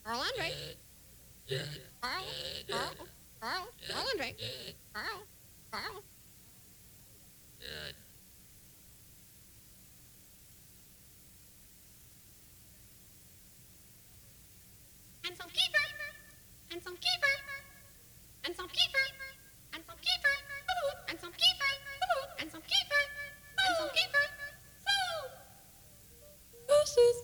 Earl Andre. Earl. Earl Andre. Earl. And some keeper. And some keeper. And some keeper. And some keeper. And some keeper. And some keeper. And some keeper. This is